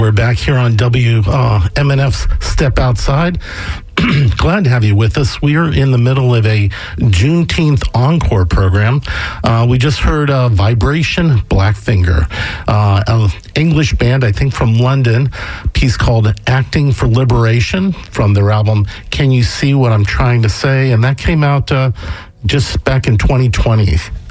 We're back here on WMNF's Step Outside. Glad to have you with us. We are in the middle of a Juneteenth encore program. We just heard Vibration Blackfinger, an English band, I think from London, a piece called Acting for Liberation from their album Can You See What I'm Trying to Say? And that came out just back in 2020.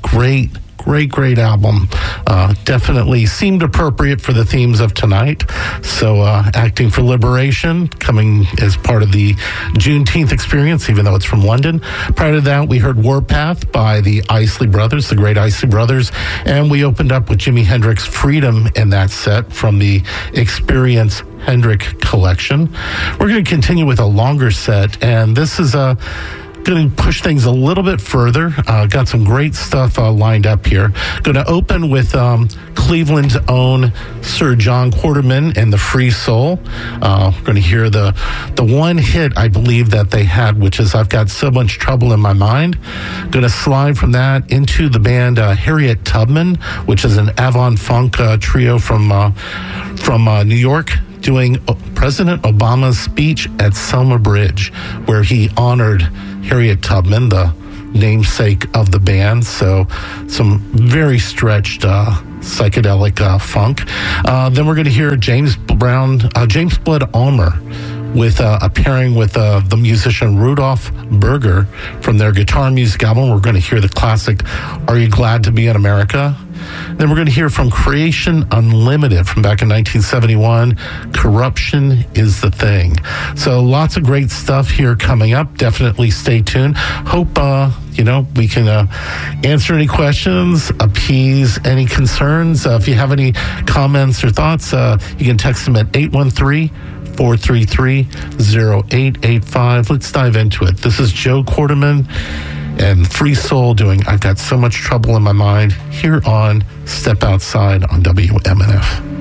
Great album. Definitely seemed appropriate for the themes of tonight. So Acting for Liberation coming as part of the Juneteenth experience, even though it's from London. Prior to that, we heard Warpath by the Isley Brothers, the great Isley Brothers. And we opened up with Jimi Hendrix Freedom in that set from the Experience Hendrix collection. We're going to continue with a longer set, and this is going to push things a little bit further. Got some great stuff lined up here. Going to open with Cleveland's own Sir John Quarterman and the Free Soul. We're going to hear the one hit I believe that they had, which is I've Got So Much Trouble in My Mind. Going to slide from that into the band Harriet Tubman, which is an avant-funk trio from New York, doing President Obama's speech at Selma Bridge, where he honored Harriet Tubman, the namesake of the band. So some very stretched psychedelic funk. Then we're going to hear James Blood Ulmer with a pairing with the musician Rudolph Berger from their Guitar Music album. We're going to hear the classic Are You Glad to Be in America? Then we're going to hear from Creation Unlimited from back in 1971, Corruption is the Thing. So lots of great stuff here coming up. Definitely stay tuned. Hope, we can answer any questions, appease any concerns. If you have any comments or thoughts, you can text them at 813-433-0885. Let's dive into it. This is Joe Quarterman and Free Soul doing I've Got So Much Trouble in My Mind here on Step Outside on WMNF.